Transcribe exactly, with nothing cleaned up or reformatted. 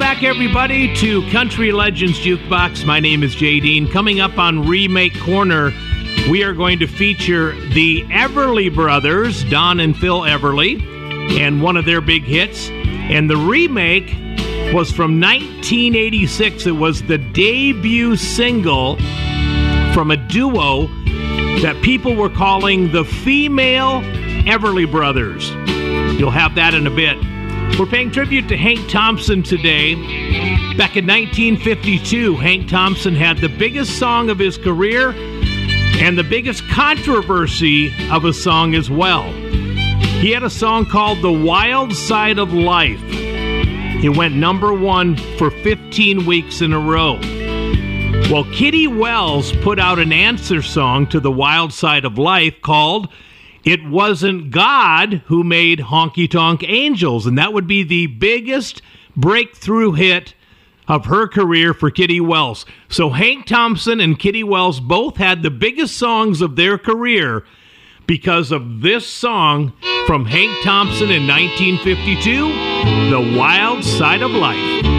back, everybody, to Country Legends Jukebox. My name is Jay Dean. Coming up on Remake Corner, we are going to feature the Everly Brothers, Don and Phil Everly, and one of their big hits. And the remake was from nineteen eighty-six. It was the debut single from a duo that people were calling the Female Everly Brothers. You'll have that in a bit. We're paying tribute to Hank Thompson today. Back in nineteen fifty-two, Hank Thompson had the biggest song of his career and the biggest controversy of a song as well. He had a song called The Wild Side of Life. It went number one for fifteen weeks in a row. Well, Kitty Wells put out an answer song to The Wild Side of Life called It Wasn't God Who Made Honky Tonk Angels, and that would be the biggest breakthrough hit of her career for Kitty Wells. So Hank Thompson and Kitty Wells both had the biggest songs of their career because of this song from Hank Thompson in nineteen fifty-two, The Wild Side of Life.